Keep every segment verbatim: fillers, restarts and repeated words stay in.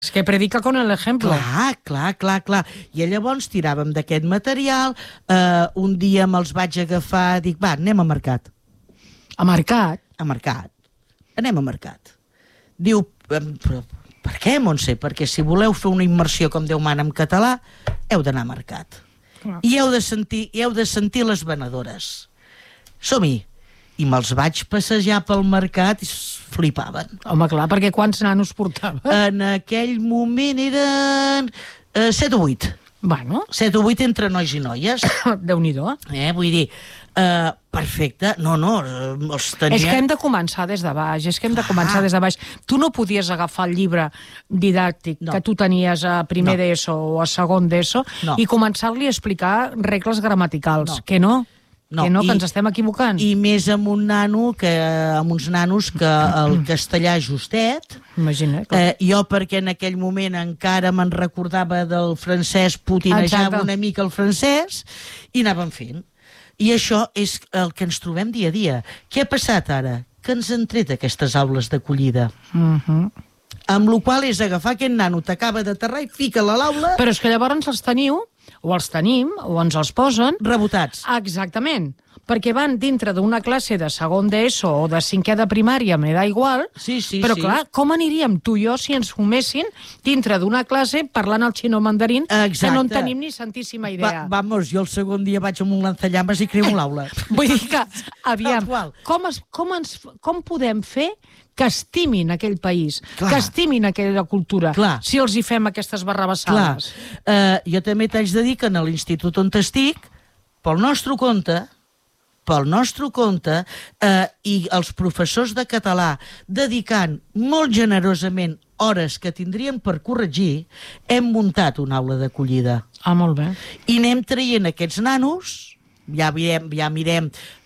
És que predica con el ejemplo. Clar, clar, clar, clar. I llavors tiràvem d'aquest material, eh, un dia me'ls vaig agafar, dic, va, anem a mercat. A mercat? A mercat. Anem a mercat. Diu, però per què, Montse? Perquè si voleu fer una immersió com Déu mana en català, heu d'anar a mercat. Clar. I heu de sentir, i heu de sentir les venedores. Som-hi. I me'ls vaig passejar pel mercat i flipaven. Home, clar, perquè quants nanos portava? En aquell moment eren eh, set o vuit. Bueno. Set o vuit entre nois i noies. Déu-n'hi-do. Eh, vull dir, eh, perfecte. No, no, els tenia... És que hem de començar des de baix, és que hem de començar des de baix. Tu no podies agafar el llibre didàctic no. que tu tenies a primer no. d'ESO o a segon d'ESO no. i començar-li a explicar regles gramaticals, no. que no. No, que no, que I, ens estem equivocant. I més amb un nano, que, amb uns nanos que el castellà justet. Imagina, eh, jo perquè en aquell moment encara me'n recordava del francès, putinejava Exacte. una mica el francès, i anàvem fent. I això és el que ens trobem dia a dia. Què ha passat ara? Que ens han tret aquestes aules d'acollida. Uh-huh. Amb la qual és agafar aquest nano, t'acaba d'aterrar i fica-la a l'aula... Però és que llavors els teniu... o els tenim, o ens els posen... Rebotats. Exactament. Perquè van dintre d'una classe de segon d'ESO o de cinquè de primària, me da igual, sí, sí, però sí. clar, com aniríem tu i jo si ens fumessin dintre d'una classe parlant el xino mandarín, Exacte. que no en tenim ni santíssima idea. Va, vamos, jo el segon dia vaig amb un lanzallames i cremo l'aula. Vull dir que, aviam, com, es, com, ens, com podem fer que estimin aquell país, Clar. que estimin aquella cultura, Clar. si els hi fem aquestes barrabassades? Uh, jo també t'haig de dir que a l'institut on estic, pel nostre compte, pel nostre compte, eh, i els professors de català dedicant molt generosament hores que tindrien per corregir, hem muntat una aula d'acollida. Ah, molt bé. I anem traient aquests nanos, ja mirem, ja mirem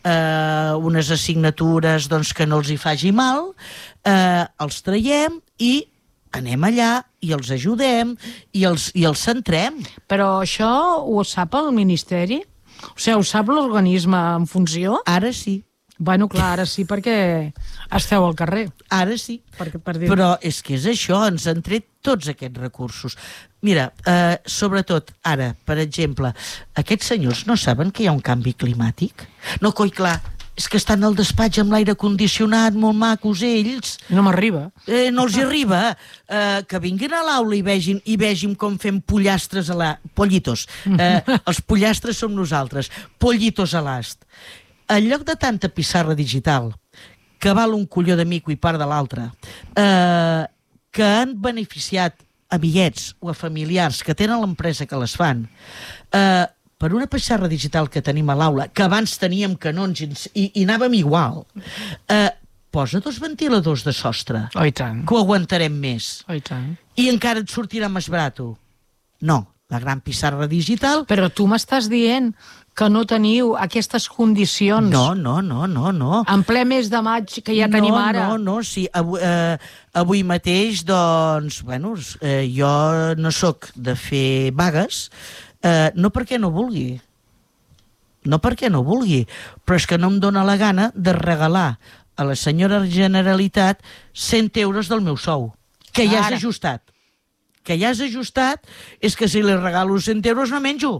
eh, unes assignatures doncs, que no els hi faci mal, eh, els traiem i anem allà i els ajudem i els, i els centrem. Però això ho sap el Ministeri? O sigui, ho sap l'organisme en funció? Ara sí. Bueno, clar, ara sí, perquè esteu al carrer. Ara sí. Per, per dir... Però és que és això, ens han tret tots aquests recursos. Mira, eh, sobretot, ara, per exemple, aquests senyors no saben que hi ha un canvi climàtic? No, coi, clar, és que estan al despatx amb l'aire condicionat, molt macos ells. No m'arriba. Eh, no els hi arriba. Eh, que vinguin a l'aula i vegin, i vegin com fem pollastres a la... Pollitos. Eh, els pollastres som nosaltres. Pollitos a l'ast. En lloc de tanta pissarra digital, que val un colló de mico i part de l'altre, eh, que han beneficiat amiguets o a familiars que tenen l'empresa que les fan, eh, per una pissarra digital que tenim a l'aula, que abans teníem canons i, i anàvem igual, eh, posa dos ventiladors de sostre, oh, i tant. que ho aguantarem més. Oh, i tant. I encara et sortirà més barato. No, la gran pissarra digital... Però tu m'estàs dient que no teniu aquestes condicions. No, no, no, no, no. En ple mes de maig, que ja no, tenim ara. No, no, sí. Avui, eh, avui mateix, doncs, bueno, eh, jo no sóc de fer vagues, eh, no perquè no vulgui, no perquè no vulgui, però és que no em dóna la gana de regalar a la senyora Generalitat cent euros del meu sou, que ja és ajustat. Que ja és ajustat, és que si li regalo cent euros no menjo.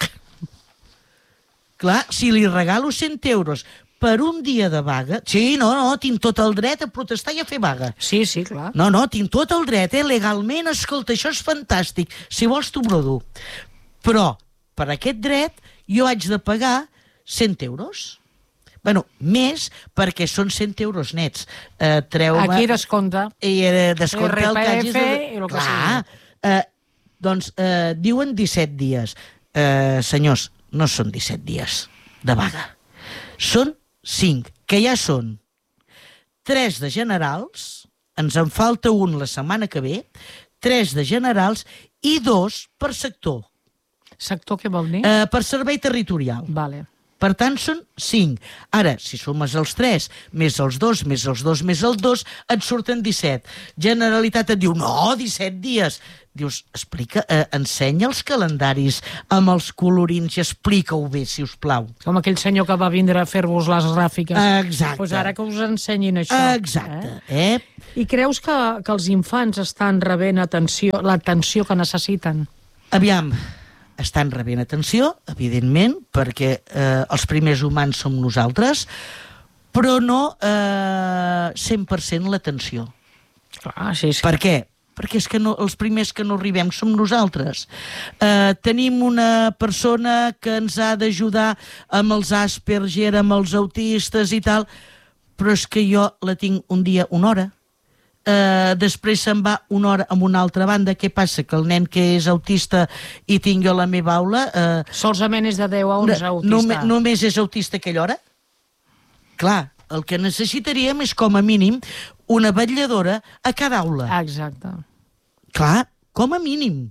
Clar, si li regalo cent euros per un dia de vaga... Sí, no, no, tinc tot el dret a protestar i a fer vaga. Sí, sí, clar. No, no, tinc tot el dret, eh, legalment, escolta, això és fantàstic. Si vols t'ho brodo. Però, per aquest dret, jo haig de pagar cent euros. Bueno, més, perquè són cent euros nets. Eh, treu-me... Aquí descompta. I eh, descompta R el que hagis de... i el que Clar, eh, doncs eh, diuen disset dies. Eh, senyors, no són disset dies de vaga. Són cinc, que ja són tres de generals, ens en falta un la setmana que ve, tres de generals i dos per sector. Sector què vol dir? Eh, per servei territorial. Vale. Per tant, són cinc. Ara, si sumes els tres, més els dos, més els dos, més els dos, et surten disset. Generalitat et diu, no, disset dies. Dius, explica, eh, ensenya els calendaris amb els colorins i explica-ho bé, si us plau. Com aquell senyor que va vindre a fer-vos les gràfiques. Exacte. Pues ara que us ensenyin això. Exacte, eh? eh? I creus que, que els infants estan rebent atenció, l'atenció que necessiten? Aviam, estan rebent atenció, evidentment, perquè eh, els primers humans som nosaltres, però no eh, cent per cent l'atenció. Clar, sí, sí. Per què? Perquè és que no, els primers que no arribem som nosaltres. Eh, tenim una persona que ens ha d'ajudar amb els Asperger, amb els autistes i tal, però és que jo la tinc un dia una hora, eh, després se'n va una hora amb una altra banda. Què passa? Que el nen que és autista i tinc jo la meva aula... Eh, solament és de deu a onze autista. Només, només és autista aquella hora? Clar, el que necessitaríem és com a mínim una vetlladora a cada aula. Exacte. Clar, com a mínim.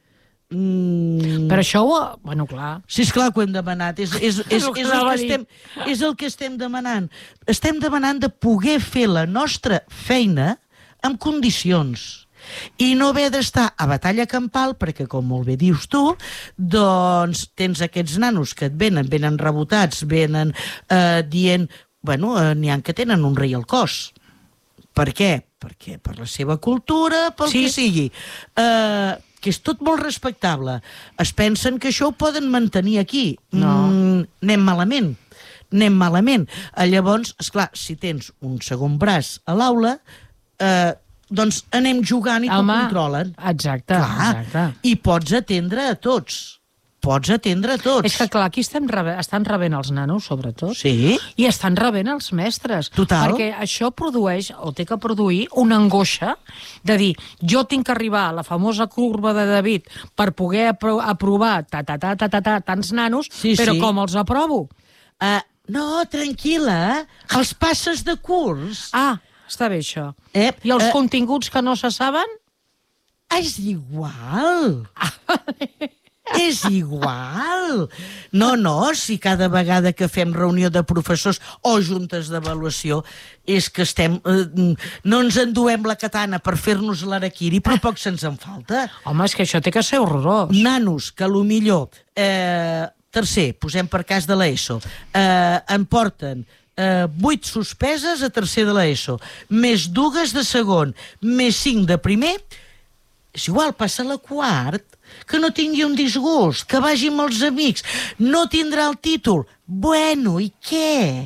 Mm. Per això, bueno, clar. Sí, esclar que ho hem demanat. És, és, és, és, és, el que estem, és el que estem demanant. Estem demanant de poder fer la nostra feina en condicions. I no haver d'estar a batalla campal, perquè, com molt bé dius tu, doncs tens aquests nanos que et venen, venen rebotats, venen eh, dient... Bueno, eh, n'hi ha que tenen un rei al cos. Per què? Perquè per la seva cultura, pel sí. que sigui. Eh, que és tot molt respectable. Es pensen que això ho poden mantenir aquí. No. Mm, anem malament. Anem malament. Eh, llavors, esclar, si tens un segon braç a l'aula, eh, doncs anem jugant i t'ho controlen. Exacte, clar, exacte. I pots atendre a tots. Pots atendre a tots. És que, clar, aquí estem rebent, estan rebent els nanos, sobretot, sí. i estan rebent els mestres. Total. Perquè això produeix, o té que produir, una angoixa de dir, jo tinc que arribar a la famosa curva de David per poder apro aprovar ta, ta, ta, ta, ta, ta, tants nanos, sí, però sí. Com els aprovo? Uh, no, tranquil·la, els passes de curs. Ah, està bé això. Eh, I els eh, continguts que no se saben? És igual. És igual. No, no, si cada vegada que fem reunió de professors o juntes d'avaluació és que estem... Eh, no ens enduem la katana per fer-nos l'araquiri, però poc se'ns en falta. Home, és que això té que ser horrorós. Nanos que a lo millor... Eh, tercer, posem per cas de l'ESO, eh, en porten eh, vuit suspeses a tercer de l'ESO, més dues de segon, més cinc de primer... És igual, passa a la quart, que no tingui un disgust, que vagi amb els amics, no tindrà el títol. Bueno, i què?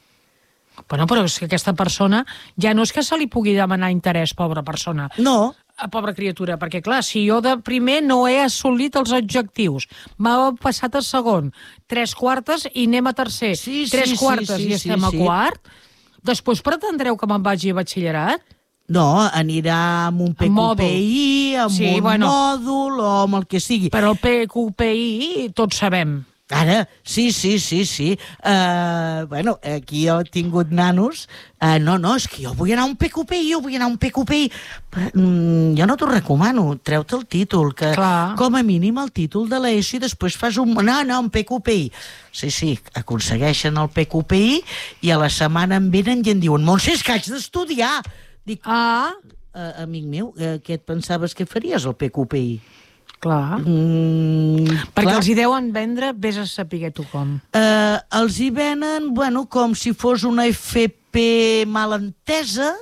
Bueno, però és que aquesta persona ja no és que se li pugui demanar interès, pobra persona. No. Pobra criatura, perquè clar, si jo de primer no he assolit els objectius, m'ha passat a segon, tres quartes i anem a tercer, sí, tres sí, quartes sí, sí, i estem sí, a quart, després pretendreu que me'n vagi a batxillerat? No, anirà amb un P Q P I, amb sí, un bueno, mòdul o amb el que sigui. Però el P Q P I tots sabem. Ara, sí, sí, sí, sí. Uh, bueno, aquí jo he tingut nanos. Uh, no, no, és que jo vull anar a un P Q P I, jo vull anar a un P Q P I. Però, mm, jo no t'ho recomano, treu-te el títol, que clar. Com a mínim el títol de l'ESO i després fas un... No, no, un P Q P I. Sí, sí, aconsegueixen el P Q P I i a la setmana em venen i em diuen Montse, és que haig d'estudiar. Dic, ah, uh, amic meu, uh, què et pensaves que faries el P Q P I? Clar. Mm, perquè clar. els hi deuen vendre, vés a saber tu com. Uh, els hi venen, bueno, com si fos una F P mal entesa,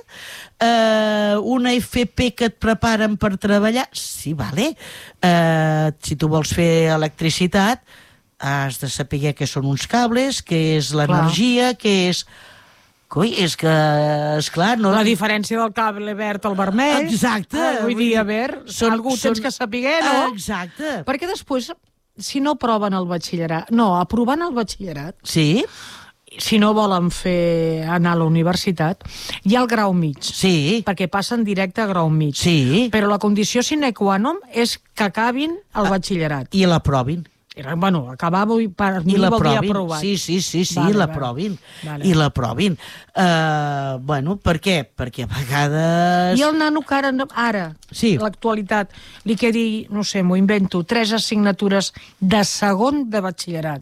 uh, una F P que et preparen per treballar. Sí, vale. Uh, si tu vols fer electricitat, has de saber què són uns cables, què és l'energia, què és... Coi, és que, esclar... No... La diferència del cable verd al vermell. Exacte. Ah, vull dir, a veure, són, algú són... tens que saber, no? Exacte. Perquè després, si no proven el batxillerat... No, aprovant el batxillerat... Sí. Si no volen fer anar a la universitat, hi ha el grau mig. Sí. Perquè passen directe a grau mig. Sí. Però la condició sine qua non és que acabin el batxillerat. I l'aprovin. Bueno, acabar per mi vol dir aprovat. Sí, sí, sí, sí, vale, l'aprovin. Vale. I l'aprovin. Uh, bueno, per què? Perquè a vegades... I el nano que ara, ara sí. l'actualitat, li quedi, no sé, m'ho invento, tres assignatures de segon de batxillerat.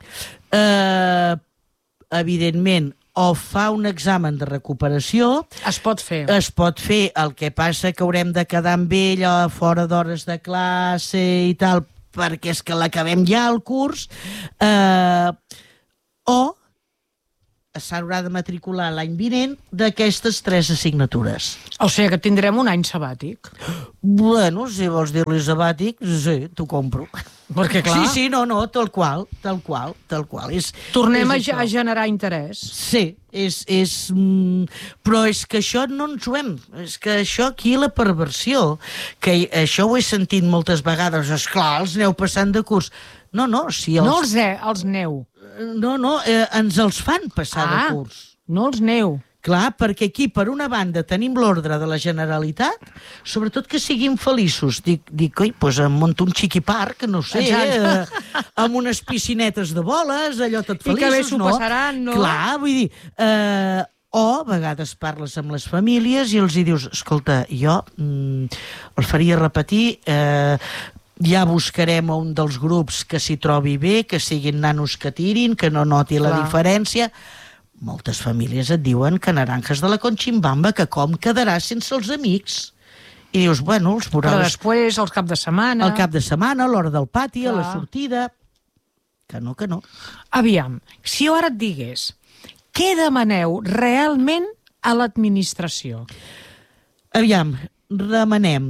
Uh, evidentment, o fa un examen de recuperació... Es pot fer. Es pot fer. El que passa que haurem de quedar amb ell a fora d'hores de classe i tal, perquè és que l'acabem ja al curs, eh, o s'haurà de matricular l'any vinent d'aquestes tres assignatures. O sigui que tindrem un any sabàtic. Bueno, si vols dir-li sabàtic, sí, t'ho compro. Perquè, clar... Sí, sí, no, no, tal qual, tal qual, tal qual. És, Tornem és a, a generar interès. Sí, és... és mm, però és que això no ens ho hem... És que això aquí la perversió, que això ho he sentit moltes vegades, esclar, els aneu passant de curs. No, no, si els... No els he, els neu. No, no, eh, ens els fan passar ah, de curs. No els neu. Clar, perquè aquí, per una banda, tenim l'ordre de la Generalitat, sobretot que siguin feliços. Dic, dic oi, doncs em monto un xiquiparc, no sé, eh, amb unes piscinetes de boles, allò tot feliços, no? I que bé s'ho passaran, no? Clar, vull dir... Eh, o a vegades parles amb les famílies i els hi dius, escolta, jo mm, el faria repetir... Eh, ja buscarem un dels grups que s'hi trobi bé, que siguin nanos que tirin, que no noti la Clar. diferència. Moltes famílies et diuen que naranjas de la Conchimbamba, que com quedaràs sense els amics. I dius, bueno, els veuràs... Però després, al cap de setmana... Al cap de setmana, a l'hora del pati, Clar. a la sortida... Que no, que no. Aviam, si jo ara et digués, què demaneu realment a l'administració? Aviam, remenem.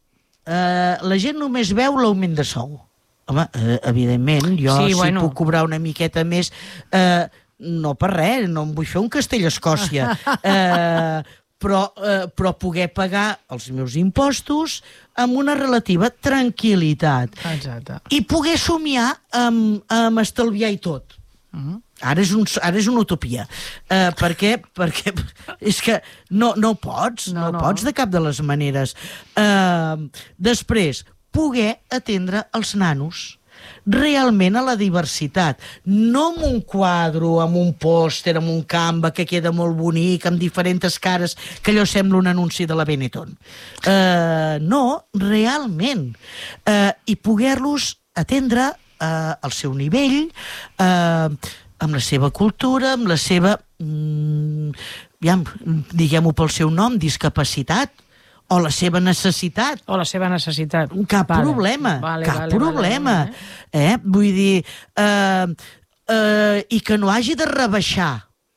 Uh, la gent només veu l'augment de sou. Home, uh, evidentment, jo sí, si bueno. puc cobrar una miqueta més, uh, no per res, no em vull fer un castell a Escòcia, uh, però, uh, però poder pagar els meus impostos amb una relativa tranquil·litat. Exacte. I poder somiar amb, amb estalviar i tot. Uh-huh. Ara és, un, ara és una utopia. Uh, per què? Perquè és que no, no pots, no, no, no pots de cap de les maneres. Uh, després, poder atendre els nanos realment a la diversitat. No amb un quadre, amb un pòster, amb un Canva que queda molt bonic, amb diferents cares, que allò sembla un anunci de la Benetton. Uh, no, realment. Uh, I poder-los atendre uh, al seu nivell, uh, amb la seva cultura, amb la seva, mm, aviam, diguem-ho pel seu nom, discapacitat, o la seva necessitat. O la seva necessitat. Cap vale. problema, vale, cap vale, problema. Vale, vale, eh? Vull dir, eh, eh, i que no hagi de rebaixar.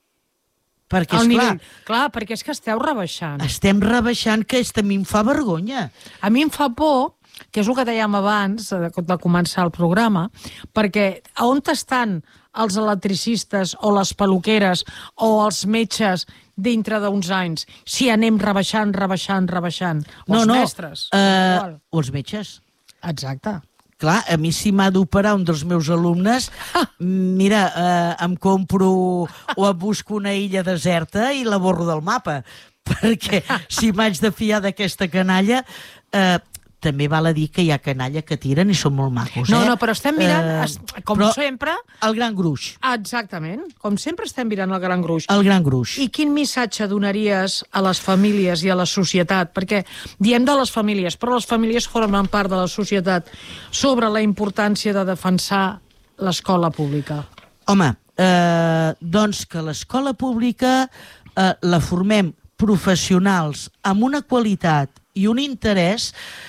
Perquè, esclar... nivell... Clar, perquè és que esteu rebaixant. Estem rebaixant, que a mi em fa vergonya. A mi em fa por, que és el que dèiem abans de, de començar el programa, perquè on estan els electricistes o les peluqueres o els metges dintre d'uns anys si anem rebaixant, rebaixant, rebaixant? O no, els no, mestres? Uh, o els metges. Exacte. Clar, a mi si m'ha d'operar un dels meus alumnes, mira, eh, em compro o em busco una illa deserta i la borro del mapa, perquè si m'haig de fiar d'aquesta canalla... Eh, també val a dir que hi ha canalla que tiren i són molt macos, eh? No, no, però estem mirant, eh, com sempre... El gran gruix. Exactament, com sempre estem mirant el gran gruix. El gran gruix. I quin missatge donaries a les famílies i a la societat? Perquè diem de les famílies, però les famílies formen part de la societat, sobre la importància de defensar l'escola pública. Home, eh, doncs que l'escola pública eh, la formem professionals amb una qualitat i un interès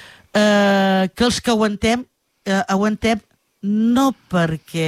eh, que els que aguantem, eh, aguantem no perquè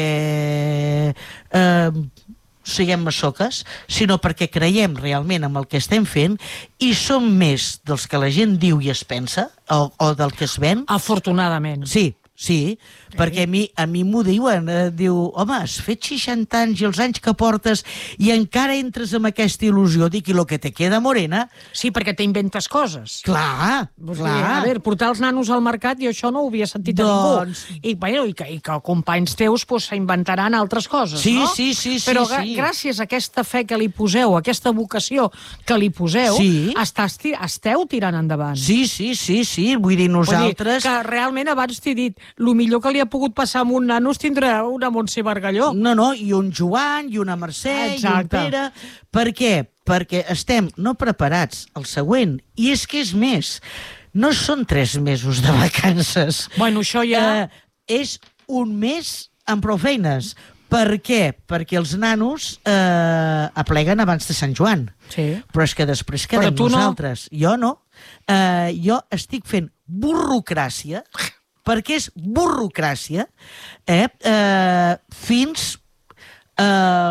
eh, siguem massoques, sinó perquè creiem realment en el que estem fent i som més dels que la gent diu i es pensa, o, o del que es ven. Afortunadament. Sí, sí, sí. Perquè a mi, a mi m'ho diuen, eh, diu, home, has fet seixanta anys i els anys que portes i encara entres amb aquesta il·lusió, dic, i lo que te queda, morena? Sí, perquè t'inventes coses. Clar, Pues clar. A veure, portar els nanos al mercat, i això no ho havia sentit doncs... a ningú. I, bueno, i, que, i que companys teus pues, s'inventaran altres coses, sí, no? Sí, sí, sí. Però sí. gràcies a aquesta fe que li poseu, a aquesta vocació que li poseu, sí. estàs, esteu tirant endavant. Sí, sí, sí, sí. Vull dir, nosaltres... Vull dir que realment abans t'he dit, el millor que li ha pogut passar amb un nano és tindrà una Montse Bargalló. No, no, i un Joan, i una Mercè, Exacte. I un Pere... Per què? Perquè estem no preparats al següent. I és que és més. No són tres mesos de vacances. Bueno, això ja... Eh, és un mes amb prou feines. Per què? Perquè els nanos eh, apleguen abans de Sant Joan. Sí. Però és que després quedem nosaltres. No. Jo no. Eh, jo estic fent burrocràcia... perquè és burrocràcia, eh, eh, fins... Eh,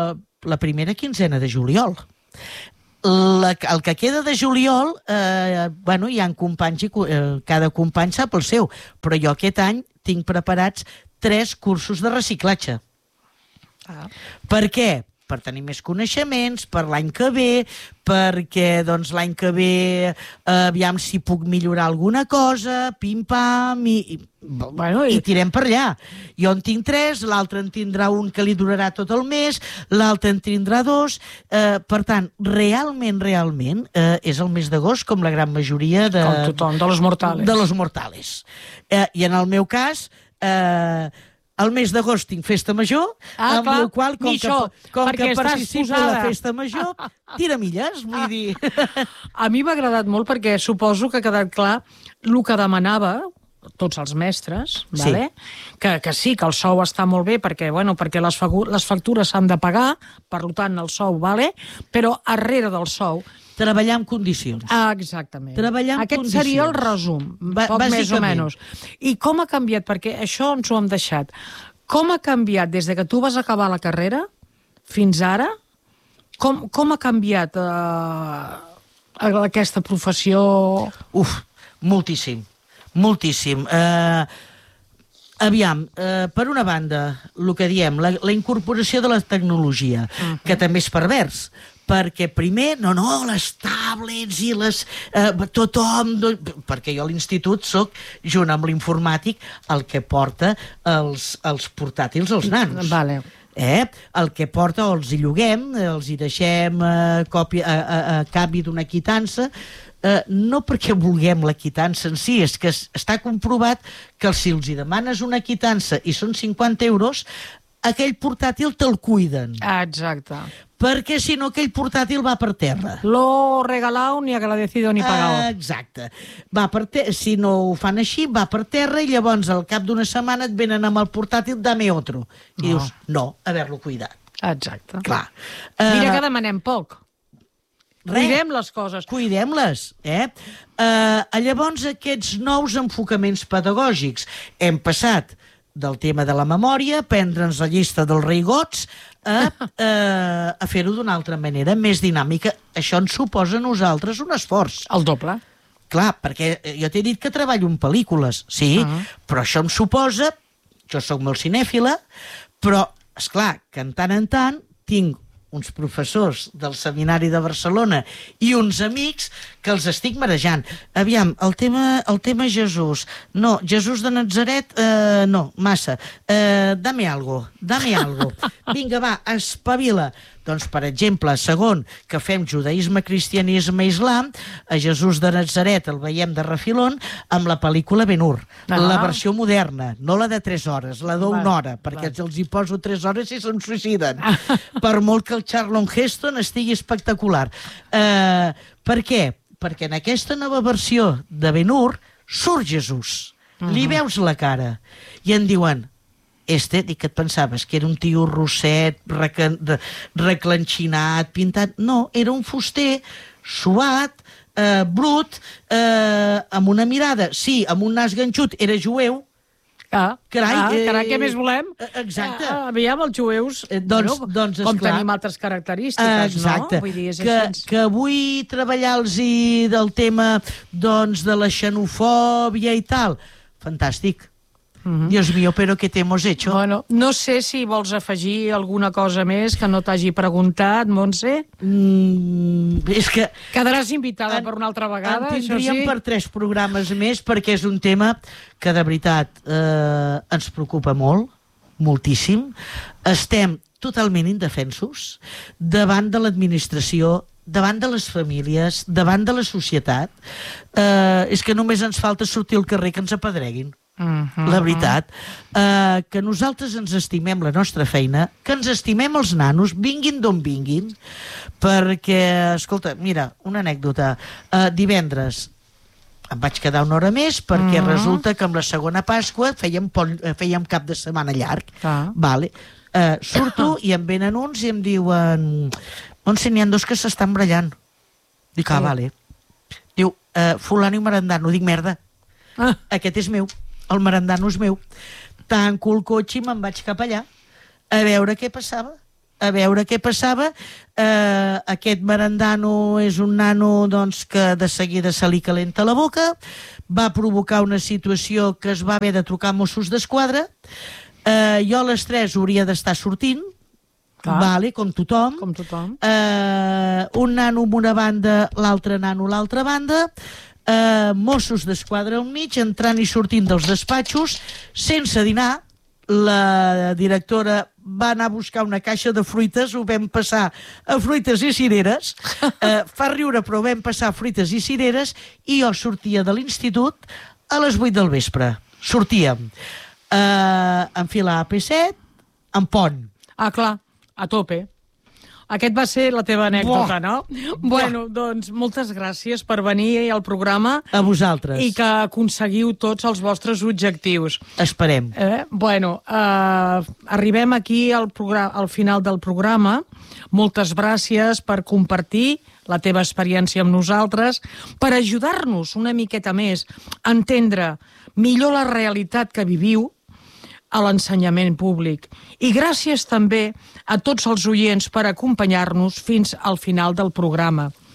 la primera quinzena de juliol. La, el que queda de juliol, eh, bueno, hi ha companys i eh, cada company sap el seu, però jo aquest any tinc preparats tres cursos de reciclatge. Ah. Per què? Per tenir més coneixements, per l'any que ve, perquè doncs, l'any que ve eh, aviam si puc millorar alguna cosa, pim-pam, i, i, bueno, i... i tirem per allà. Jo en tinc tres, l'altre en tindrà un que li durarà tot el mes, l'altre en tindrà dos. Eh, per tant, realment, realment, eh, és el mes d'agost com la gran majoria de... Com tothom, de los mortales. De los mortales. Eh, I en el meu cas... Eh, el mes d'agost tinc festa major, ah, amb clar, el qual, com això, que, com que participo a la festa major, tira milles, vull dir... A mi m'ha agradat molt perquè suposo que ha quedat clar el que demanava tots els mestres, sí. Vale? Que, que sí, que el sou està molt bé perquè, bueno, perquè les, les factures s'han de pagar, per tant el sou, vale? Però darrere del sou... Treballar en condicions. Ah, exactament. Treballar en Aquest condicions. seria el resum, Ba poc més o menys. I com ha canviat? Perquè això ens ho hem deixat. Com ha canviat des de que tu vas acabar la carrera fins ara? Com, com ha canviat eh, aquesta professió? Uf, moltíssim. Moltíssim. Eh, aviam, eh, per una banda, el que diem, la, la incorporació de la tecnologia, uh-huh. que també és pervers, perquè primer, no, no, les tablets i les... Eh, tothom... Perquè jo a l'institut soc, junt amb l'informàtic, el que porta els, els portàtils als nanos. Vale. Eh? El que porta, o els hi lloguem, els hi deixem a, còpia, a, a, a canvi d'una quitança, eh, no perquè vulguem la quitança en si, és que està comprovat que si els hi demanes una quitança i són cinquanta euros, aquell portàtil te'l cuiden. Ah, exacte. Perquè si no aquell portàtil va per terra. Lo regalado ni agradecido ni pagado. Ah, exacte. Va per te si no ho fan així, va per terra i llavors al cap d'una setmana et venen amb el portàtil, dame otro. I no. dius, no, haver-lo cuidat. Exacte. Clar. Mira uh, que demanem poc. Cuidem les coses. Cuidem-les, eh? Uh, llavors aquests nous enfocaments pedagògics hem passat del tema de la memòria, prendre'ns la llista dels reigots, a, a, a fer-ho d'una altra manera, més dinàmica. Això ens suposa a nosaltres un esforç. El doble. Clar, perquè jo t'he dit que treballo en pel·lícules, sí, uh-huh. però això em suposa, jo sóc molt cinèfila, però, esclar, que en tant en tant tinc uns professors del Seminari de Barcelona i uns amics que els estic marejant. Aviam, el tema, el tema Jesús. No, Jesús de Natzaret, eh, no, massa. Eh, dame algo, dame algo. Vinga, va, espavila. Doncs, per exemple, segon, que fem judaïsme, cristianisme, islam, a Jesús de Natzaret el veiem de refilón amb la pel·lícula Ben-Hur. Ah. La versió moderna, no la de tres hores, la d'una hora, perquè val. Els hi poso tres hores i se'n suïciden. Ah. Per molt que el Charlton Heston estigui espectacular. Eh, per què? Perquè en aquesta nova versió de Ben-Hur surt Jesús. Uh-huh. Li veus la cara. I en diuen... Este, dic que et pensaves que era un tio rosset, reclanxinat, pintat... No, era un fuster suat, eh, brut, eh, amb una mirada, sí, amb un nas ganxut, era jueu. Ah, carai, ah, eh, carai, què més volem? Exacte. Ah, aviam, els jueus, eh, doncs, bueno, doncs, com esclar, tenim altres característiques, exacte. No? Vull dir, és que, així. que vull treballar-los del tema doncs, de la xenofòbia i tal. Fantàstic. Uh-huh. Dios mío, pero ¿qué te hemos hecho? Bueno, no sé si vols afegir alguna cosa més que no t'hagi preguntat, Montse. Mm, és que... Quedaràs invitada en, per una altra vegada, en això sí? En tindríem per tres programes més, perquè és un tema que, de veritat, eh, ens preocupa molt, moltíssim. Estem totalment indefensos davant de l'administració, davant de les famílies, davant de la societat. Eh, és que només ens falta sortir al carrer que ens apedreguin. Uh-huh. La veritat, uh, que nosaltres ens estimem la nostra feina, que ens estimem els nanos, vinguin d'on vinguin, perquè, escolta, mira, una anècdota, uh, divendres em vaig quedar una hora més perquè uh-huh. resulta que amb la segona Pasqua fèiem, pol, fèiem cap de setmana llarg. Uh-huh. Vale. Uh, surto i em venen uns i em diuen, Montse, n'hi ha dos que s'estan brallant. Dic, ah, vale. Diu, uh, fulano i merendano. Dic, merda, uh. aquest és meu. El merendano és meu. Tanco el cotxe i me'n vaig cap allà a veure què passava. a veure què passava. Eh, aquest merendano és un nano doncs, que de seguida se li calenta la boca, va provocar una situació que es va haver de trucar Mossos d'Esquadra. Eh, jo a les tres hauria d'estar sortint, vale, com tothom. Com tothom. Eh, un nano amb una banda, l'altre nano a l'altra banda, eh, Mossos d'Esquadra al mig, entrant i sortint dels despatxos, sense dinar. La directora va anar a buscar una caixa de fruites, ho vam passar a fruites i cireres, eh, fa riure però ho vam passar a fruites i cireres, i jo sortia de l'institut a les vuit del vespre. Sortíem eh, enfilar a P set, en pont. Ah, clar, a tope. Aquest va ser la teva anècdota, no? Bueno, doncs moltes gràcies per venir al programa. A vosaltres. I que aconseguiu tots els vostres objectius. Esperem. Eh? Bueno, eh, arribem aquí al, al final del programa. Moltes gràcies per compartir la teva experiència amb nosaltres, per ajudar-nos una miqueta més a entendre millor la realitat que viviu a l'ensenyament públic. I gràcies també a tots els oients per acompanyar-nos fins al final del programa.